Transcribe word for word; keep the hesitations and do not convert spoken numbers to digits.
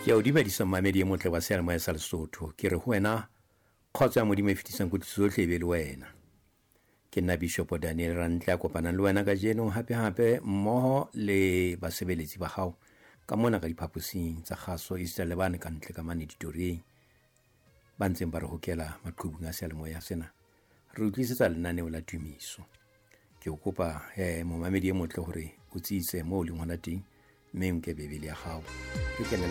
ke o dumedisa mmamedi e motle wa sealemoya sa Lesotho ke re ho wena kgotsa modimo e fetisang kutiso tsohle e be le wena. Ke nna Bishop Daniel Rantle a kopanang le wena ka jeno hape hape mmoho le basebeletsi ba hao ka mona ka diphaposing tsa kgaso Easter lebane ka ntle ka mane ditoreng ba ntseng ba re hokela maqhubung a sealemoya sena re utlwisetsa lenaneo la tumiso. Ke o kopa eh momamedi e motle hore o tsitse mo le ngwana teng mme nke bebele ya gago.